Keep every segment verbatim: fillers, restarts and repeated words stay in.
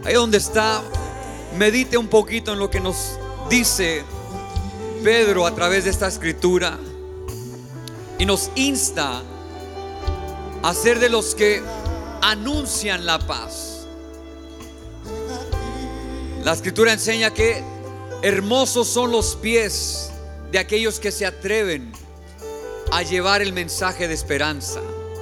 Ahí donde está, medite un poquito en lo que nos dice Pedro a través de esta escritura, y nos insta a ser de los que anuncian la paz. La escritura enseña que hermosos son los pies de aquellos que se atreven a llevar el mensaje de esperanza.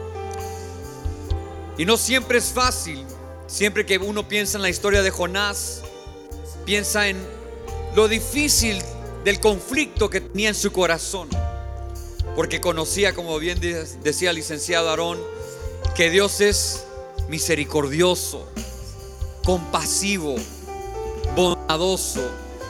Y no siempre es fácil. Siempre que uno piensa en la historia de Jonás, piensa en lo difícil del conflicto que tenía en su corazón, porque conocía, como bien decía el licenciado Aarón, que Dios es misericordioso, compasivo, bondadoso.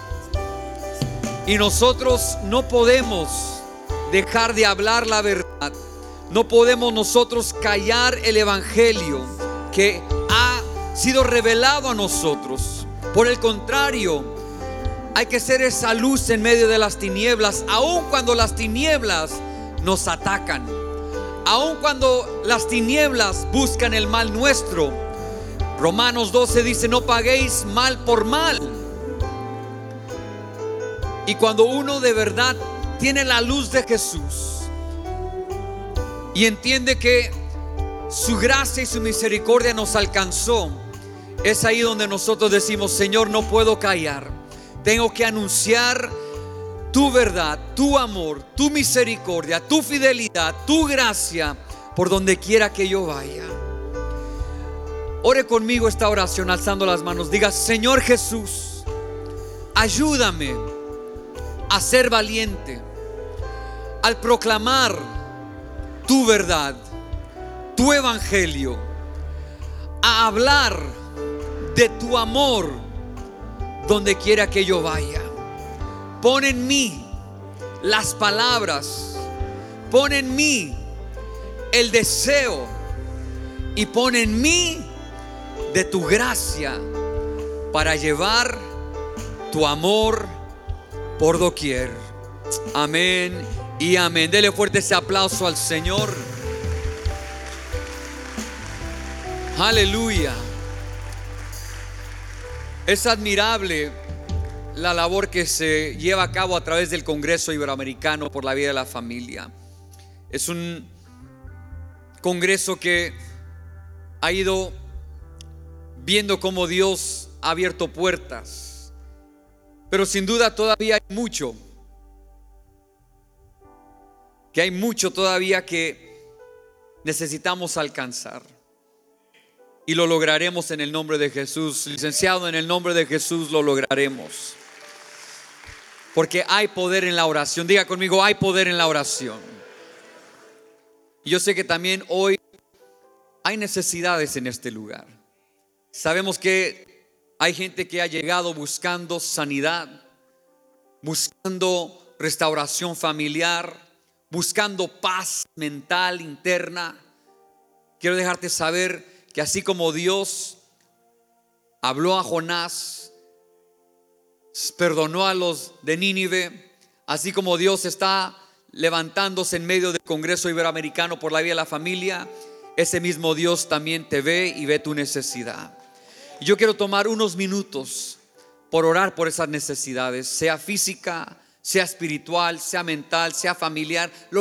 Y nosotros no podemos dejar de hablar la verdad. No podemos nosotros callar el evangelio que ha sido revelado a nosotros. Por el contrario, hay que ser esa luz en medio de las tinieblas, aun cuando las tinieblas nos atacan, aun cuando las tinieblas buscan el mal nuestro. Romanos doce dice: no paguéis mal por mal. Y cuando uno de verdad tiene la luz de Jesús y entiende que su gracia y su misericordia nos alcanzó, es ahí donde nosotros decimos: Señor, no puedo callar, tengo que anunciar tu verdad, tu amor, tu misericordia, tu fidelidad, tu gracia por donde quiera que yo vaya. Ore conmigo esta oración alzando las manos. Diga: Señor Jesús, ayúdame a ser valiente al proclamar tu verdad, tu evangelio, a hablar de tu amor donde quiera que yo vaya. Pon en mí las palabras, pon en mí el deseo y pon en mí de tu gracia para llevar tu amor por doquier. Amén y amén. Dele fuerte ese aplauso al Señor. Aleluya. Es admirable la labor que se lleva a cabo a través del Congreso Iberoamericano por la Vida de la Familia. Es un congreso que ha ido viendo cómo Dios ha abierto puertas, pero sin duda todavía hay mucho, que hay mucho todavía que necesitamos alcanzar. Y lo lograremos en el nombre de Jesús. Licenciado, en el nombre de Jesús lo lograremos. Porque hay poder en la oración. Diga conmigo: hay poder en la oración. Y yo sé que también hoy hay necesidades en este lugar. Sabemos que hay gente que ha llegado buscando sanidad, buscando restauración familiar, buscando paz mental interna. Quiero dejarte saber que así como Dios habló a Jonás, perdonó a los de Nínive, así como Dios está levantándose en medio del Congreso Iberoamericano por la Vida de la Familia, ese mismo Dios también te ve y ve tu necesidad. Y yo quiero tomar unos minutos por orar por esas necesidades, sea física, sea espiritual, sea mental, sea familiar, lo